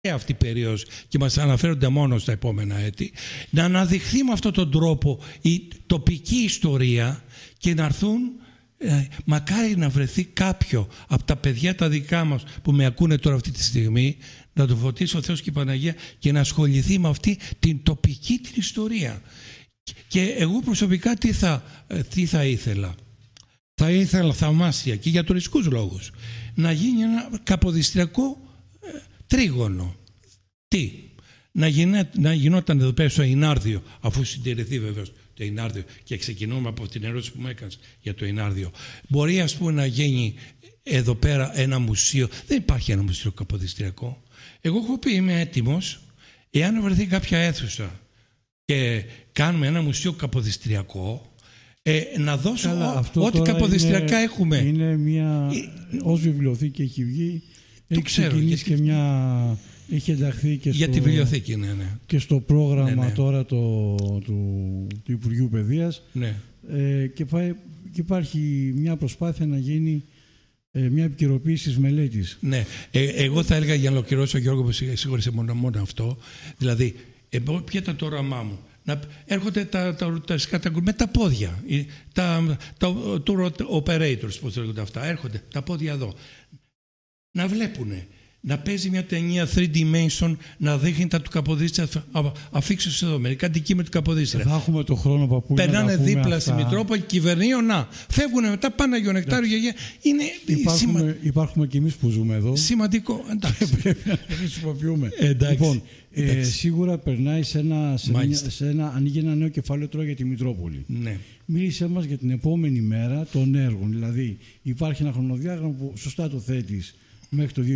αυτή η περίοδος και μας αναφέρονται μόνο στα επόμενα έτη, να αναδειχθεί με αυτόν τον τρόπο η τοπική ιστορία και να έρθουν, μακάρι να βρεθεί κάποιο από τα παιδιά τα δικά μας που με ακούνε τώρα αυτή τη στιγμή, να το φωτίσει ο Θεός και η Παναγία και να ασχοληθεί με αυτή την τοπική την ιστορία. Και εγώ προσωπικά τι θα ήθελα. Θα ήθελα θαυμάσια και για τουριστικούς λόγους να γίνει ένα καποδιστριακό τρίγωνο. Τι, να γινόταν εδώ πέρα στο Ινάρδιο, αφού συντηρηθεί βεβαίως το Ινάρδιο, και ξεκινούμε από την ερώτηση που μου έκανες για το Ινάρδιο. Μπορεί, ας πούμε, να γίνει εδώ πέρα ένα μουσείο. Δεν υπάρχει ένα μουσείο καποδιστριακό. Εγώ έχω πει, είμαι έτοιμος, εάν βρεθεί κάποια αίθουσα και κάνουμε ένα μουσείο καποδιστριακό, να δώσουμε ό,τι καποδιστριακά έχουμε. Είναι μια, ως βιβλιοθήκη έχει βγει, έχει ξεκινήσει και μια... Έχει ενταχθεί και για τη βιβλιοθήκη, ναι. Και στο πρόγραμμα τώρα του Υπουργείου Παιδείας. Ναι. Και υπάρχει μια προσπάθεια να γίνει μια επικαιροποίηση της μελέτης. Ναι. Εγώ θα έλεγα, για να ολοκληρώσω, Γιώργο, που σίγουρα μόνο αυτό, δηλαδή, ποιο ήταν το όραμά μου. Να έρχονται τα με τα πόδια, τα tour operators, πώς λέγονται αυτά, έρχονται τα πόδια εδώ, να βλέπουνε, να παίζει μια ταινία 3D να δείχνει τα του Καποδίστρια, αφήξω εδώ μερικά αντικείμενα του Καποδίστρια. Θα έχουμε το χρόνο, παππού. Περνάνε δίπλα στη Μητρόπολη, κυβερνείο, να φεύγουν μετά, πάνε Αγιο Νεκτάριο, γιαγιά. Υπάρχουμε κι εμείς που ζούμε εδώ. Σημαντικό, εντάξει. Πρέπει να χρησιμοποιούμε. Λοιπόν, σίγουρα περνάει ανοίγει ένα νέο κεφάλαιο τώρα για τη Μητρόπολη. Ναι. Μίλησέ μας για την επόμενη μέρα των έργων. Δηλαδή, υπάρχει ένα χρονοδιάγραμμα που σωστά το θέτεις μέχρι το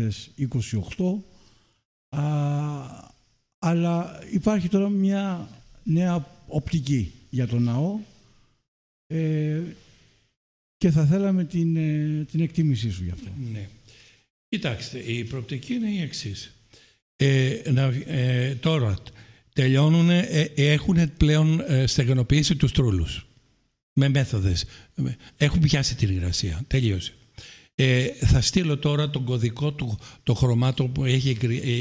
2028, αλλά υπάρχει τώρα μια νέα οπτική για τον ναό και θα θέλαμε την εκτίμησή σου γι' αυτό. Ναι. Κοιτάξτε, η προοπτική είναι η εξής. Τώρα τελειώνουν, έχουν πλέον στεγανοποιήσει τους τρούλους με μέθοδες. Έχουν πιάσει την υγρασία. Τελείωσε. Θα στείλω τώρα τον κωδικό του, το χρωμάτων που έχει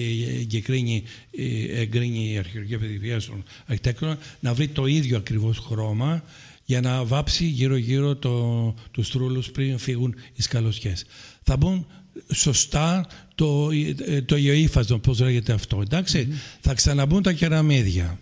εγκρίνει η Αρχαιολογία Παιδεία των Αρχιτέκτονων, να βρει το ίδιο ακριβώς χρώμα για να βάψει γύρω-γύρω τους τρούλους πριν φύγουν οι σκαλωσιές. Θα μπουν σωστά το ιοήφασμα, πώς λέγεται αυτό, εντάξει. Θα ξαναμπούν τα κεραμίδια.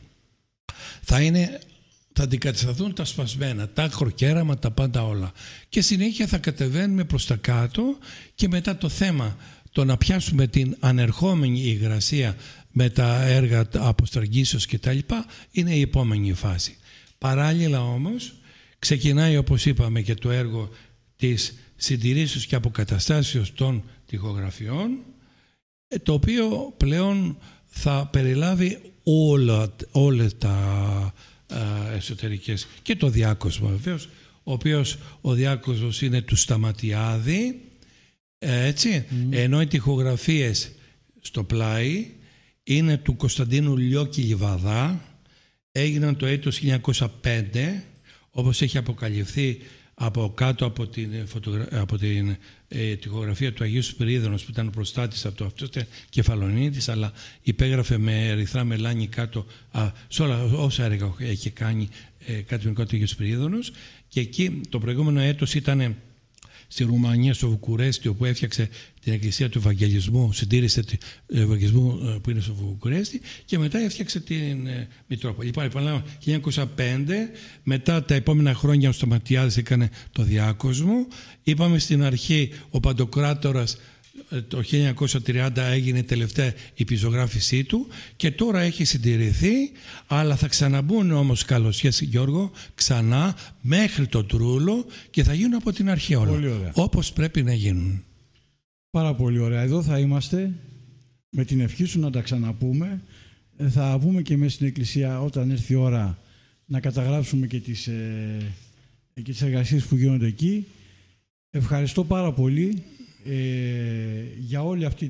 Θα αντικατασταθούν τα σπασμένα, τα ακροκέραμα, τα πάντα όλα. Και συνέχεια θα κατεβαίνουμε προς τα κάτω και μετά το θέμα το να πιάσουμε την ανερχόμενη υγρασία με τα έργα αποστραγγίσεως και τα λοιπά είναι η επόμενη φάση. Παράλληλα όμως ξεκινάει, όπως είπαμε, και το έργο της συντηρήσεως και αποκαταστάσεως των τοιχογραφιών, το οποίο πλέον θα περιλάβει όλα τα εσωτερικές και το διάκοσμο βεβαίως, ο διάκοσμος είναι του Σταματιάδη, έτσι, ενώ οι τοιχογραφίες στο πλάι είναι του Κωνσταντίνου Λιώκη Λιβαδά, έγιναν το έτος 1905, όπως έχει αποκαλυφθεί από κάτω από την τοιχογραφία του Αγίου Σπυρίδωνος, που ήταν ο προστάτης αυτό ήταν Κεφαλονίτης, αλλά υπέγραφε με ερυθρά μελάνη κάτω σε όλα όσα έργα έχει κάνει κάτω του Αγίου Σπυρίδωνος, και εκεί το προηγούμενο έτος ήταν στη Ρουμανία, στο Βουκουρέστι, όπου έφτιαξε την εκκλησία του Ευαγγελισμού, συντήρησε του Ευαγγελισμού που είναι στο Βουκουρέστι, και μετά έφτιαξε την Μητρόπολη. Λοιπόν, επαναλαμβάνω, 1905, μετά τα επόμενα χρόνια ο Σταματιάδης έκανε το διάκοσμο. Είπαμε στην αρχή, ο Παντοκράτορας το 1930 έγινε η τελευταία υπηζογράφησή του και τώρα έχει συντηρηθεί, αλλά θα ξαναμπούν όμως καλοσιές, Γιώργο, ξανά μέχρι τον Τρούλο και θα γίνουν από την αρχή όλα, όπως πρέπει να γίνουν. Πάρα πολύ ωραία. Εδώ θα είμαστε με την ευχή σου να τα ξαναπούμε. Θα πούμε και μέσα στην Εκκλησία όταν έρθει η ώρα να καταγράψουμε και τις εργασίες που γίνονται εκεί. Ευχαριστώ πάρα πολύ για όλη αυτή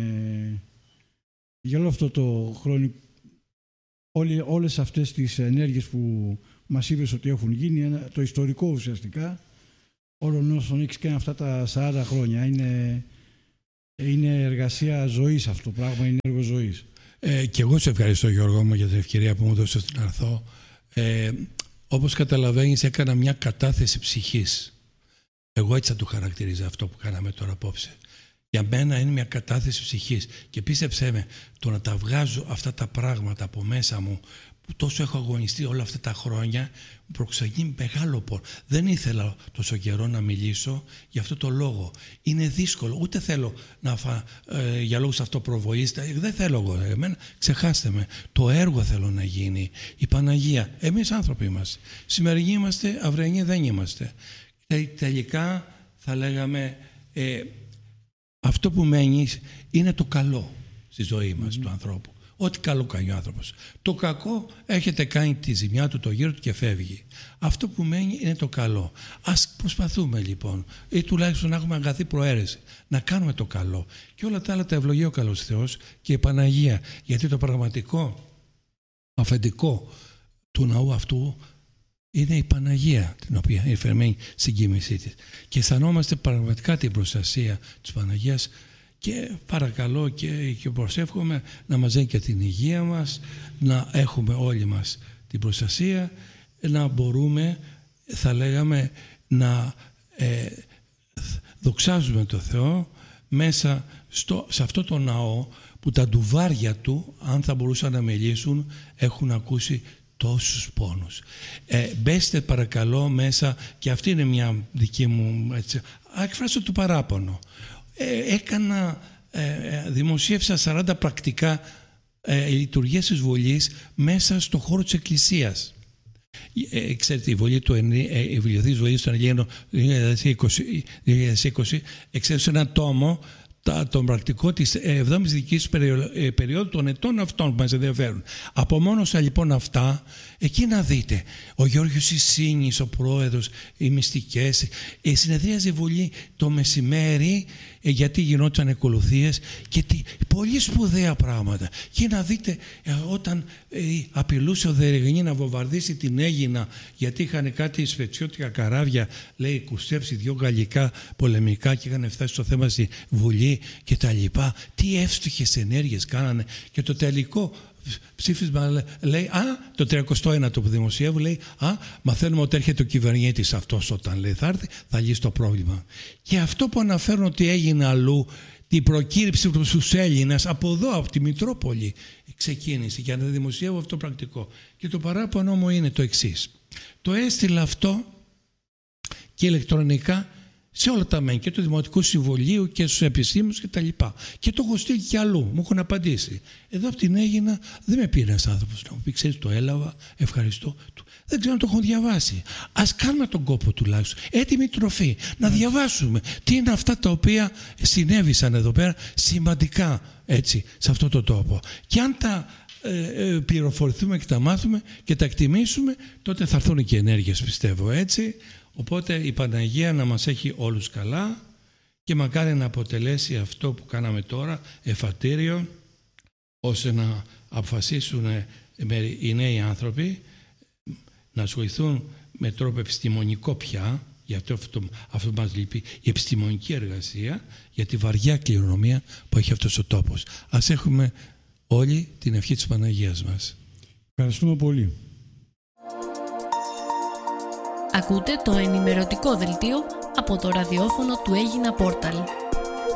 για όλο αυτό το χρονικό, όλες αυτές τις ενέργειες που μας είπες ότι έχουν γίνει, το ιστορικό ουσιαστικά όλων όσων έχεις κάνει αυτά τα 40 χρόνια. Είναι είναι εργασία ζωής αυτό το πράγμα, είναι έργο ζωής. Και εγώ σε ευχαριστώ, Γιώργο μου, για την ευκαιρία που μου δώσες να έρθω. Όπως καταλαβαίνεις, έκανα μια κατάθεση ψυχής. Εγώ έτσι θα το χαρακτηρίζω αυτό που κάναμε τώρα απόψε. Για μένα είναι μια κατάθεση ψυχής. Και πίστεψέ με, το να τα βγάζω αυτά τα πράγματα από μέσα μου, που τόσο έχω αγωνιστεί όλα αυτά τα χρόνια, μου προξενεί μεγάλο πόνο. Δεν ήθελα τόσο καιρό να μιλήσω για αυτό το λόγο. Είναι δύσκολο. Ούτε θέλω για λόγους αυτοπροβολής. Δεν θέλω εγώ. Εμένα, ξεχάστε με. Το έργο θέλω να γίνει. Η Παναγία. Εμείς άνθρωποι είμαστε. Σημερινοί είμαστε, αυριανοί δεν είμαστε. Τελικά θα λέγαμε αυτό που μένει είναι το καλό στη ζωή μας του ανθρώπου. Ό,τι καλό κάνει ο άνθρωπος. Το κακό έχετε κάνει τη ζημιά του, το γύρο του και φεύγει. Αυτό που μένει είναι το καλό. Ας προσπαθούμε λοιπόν, ή τουλάχιστον να έχουμε αγαθή προαίρεση, να κάνουμε το καλό. Και όλα τα άλλα τα ευλογεί ο καλός Θεός και η Παναγία. Γιατί το πραγματικό αφεντικό του ναού αυτού είναι η Παναγία, την οποία είναι φερμένη συγκοίμησή της. Και αισθανόμαστε πραγματικά την προστασία της Παναγίας. Και παρακαλώ και προσεύχομαι να μας δίνει και την υγεία μας, να έχουμε όλοι μας την προστασία, να μπορούμε, θα λέγαμε, να δοξάζουμε το Θεό μέσα σε αυτό το ναό που τα ντουβάρια του, αν θα μπορούσαν να μιλήσουν, έχουν ακούσει τόσους πόνους. Μπέστε παρακαλώ μέσα, και αυτή είναι μια δική μου, έτσι, εκφράσω το παράπονο. Δημοσίευσα 40 πρακτικά λειτουργίες της Βουλής μέσα στο χώρο της Εκκλησίας. Ξέρετε, η Βουλή του Βιβλιοθήκης Βουλής των Ελλήνων 2020 εξέδωσε ένα τόμο τον πρακτικό της 7ης δικής περίοδου των ετών αυτών που μας ενδιαφέρουν. Απομόνωσα λοιπόν αυτά, εκεί να δείτε. Ο Γιώργος Ισίνης, ο πρόεδρος, οι μυστικές, συνεδρίαζε η Βουλή το μεσημέρι, γιατί γινόταν ακολουθίες και πολύ σπουδαία πράγματα. Και να δείτε όταν απειλούσε ο Δερεγνή να βομβαρδίσει την Αίγινα, γιατί είχαν κάτι σφετσιώτικα καράβια, λέει, κουστέψει 2 γαλλικά πολεμικά και είχαν φτάσει στο θέμα στη Βουλή και τα λοιπά. Τι εύστοχες ενέργειες κάνανε. Και το τελικό ψήφισμα λέει, το 31ο που δημοσιεύουν λέει, μαθαίνουμε ότι έρχεται ο κυβερνήτης αυτός όταν λέει θα έρθει, θα λύσει το πρόβλημα. Και αυτό που αναφέρουν ότι έγινε αλλού, την προκήρυξη στους Έλληνες από εδώ, από τη Μητρόπολη, ξεκίνησε για να δημοσιεύω αυτό το πρακτικό. Και το παράπονο μου είναι το εξής. Το έστειλα αυτό και ηλεκτρονικά σε όλα τα μεν, και του Δημοτικού Συμβουλίου και στους επιστήμονες και τα λοιπά. Και το έχω στείλει και αλλού, μου έχουν απαντήσει. Εδώ από την Αίγινα δεν με πήρε ένας άνθρωπος να μου πει, ξέρεις, το έλαβα, ευχαριστώ. Δεν ξέρω αν το έχουν διαβάσει. Ας κάνουμε τον κόπο τουλάχιστον, έτοιμη τροφή, να διαβάσουμε τι είναι αυτά τα οποία συνέβησαν εδώ πέρα σημαντικά, έτσι, σε αυτό το τόπο. Και αν τα πληροφορηθούμε και τα μάθουμε και τα εκτιμήσουμε, τότε θα έρθουν και ενέργειες, πιστεύω, έτσι. Οπότε η Παναγία να μας έχει όλους καλά και μακάρι να αποτελέσει αυτό που κάναμε τώρα εφατήριο, ώστε να αποφασίσουν οι νέοι άνθρωποι να ασχοληθούν με τρόπο επιστημονικό πια, γιατί αυτό μας λείπει, η επιστημονική εργασία για τη βαριά κληρονομία που έχει αυτός ο τόπος. Ας έχουμε όλοι την ευχή της Παναγίας μας. Ευχαριστούμε πολύ. Ακούτε το ενημερωτικό δελτίο από το ραδιόφωνο του Αίγινα Πόρταλ.